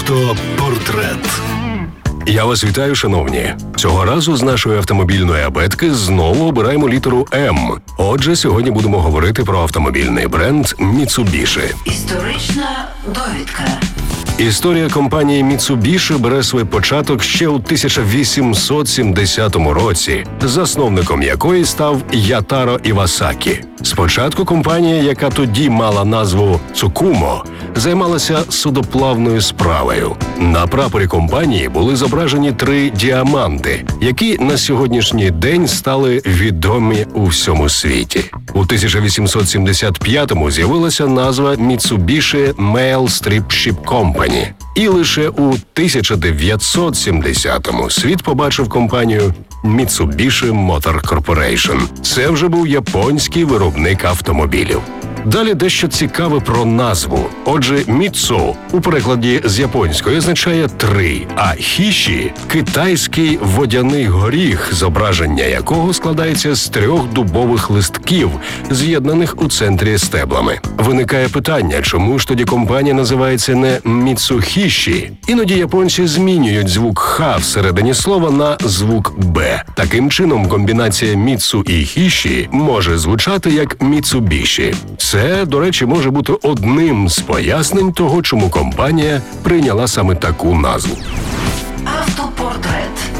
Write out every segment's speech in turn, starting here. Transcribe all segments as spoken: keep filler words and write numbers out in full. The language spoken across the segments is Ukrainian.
Автопортрет. Я вас вітаю, шановні. Цього разу з нашої автомобільної абетки знову обираємо літеру М. Отже, сьогодні будемо говорити про автомобільний бренд Mitsubishi. Історична довідка. Історія компанії Mitsubishi бере свій початок ще у тисяча вісімсот сімдесятому році, засновником якої став Ятаро Івасакі. Спочатку компанія, яка тоді мала назву Цукумо, займалася судоплавною справою. На прапорі компанії були зображені три діаманти, які на сьогоднішній день стали відомі у всьому світі. У тисяча вісімсот сімдесят п'ятому з'явилася назва Mitsubishi Mail Strip Ship Company. І лише у тисяча дев'ятсот сімдесятому світ побачив компанію Mitsubishi Motor Corporation. Це вже був японський виробник автомобілів. Далі дещо цікаве про назву. Отже, «міцу» у перекладі з японської означає «три», а «хіші» – китайський водяний горіх, зображення якого складається з трьох дубових листків, з'єднаних у центрі стеблами. Виникає питання, чому ж тоді компанія називається не «міцухіші»? Іноді японці змінюють звук «х» всередині слова на звук «б». Таким чином, комбінація «міцу» і «хіші» може звучати як «міцубіші». Це, до речі, може бути одним з пояснень того, чому компанія прийняла саме таку назву. Автопортрет.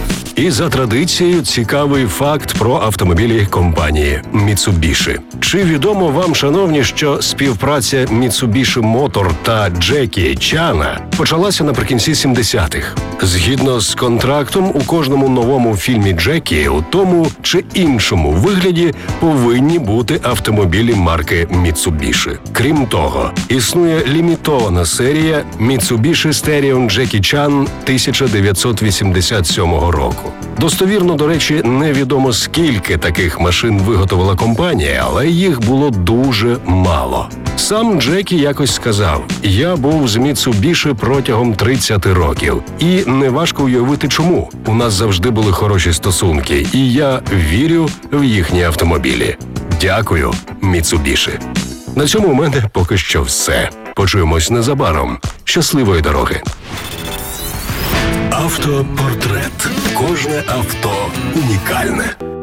І за традицією цікавий факт про автомобілі компанії Mitsubishi. Чи відомо вам, шановні, що співпраця Mitsubishi Motor та Джекі Чана почалася наприкінці сімдесятих? Згідно з контрактом, у кожному новому фільмі Джекі у тому чи іншому вигляді повинні бути автомобілі марки Mitsubishi. Крім того, існує лімітована серія Mitsubishi Sterion Jackie Chan тисяча дев'ятсот вісімдесят сьомого року. Достовірно, до речі, невідомо скільки таких машин виготовила компанія, але їх було дуже мало. Сам Джекі якось сказав: «Я був з Mitsubishi протягом тридцять років. І неважко уявити чому. У нас завжди були хороші стосунки, і я вірю в їхні автомобілі. Дякую, Mitsubishi». На цьому у мене поки що все. Почуємось незабаром. Щасливої дороги! Автопортрет. Кожне авто унікальне.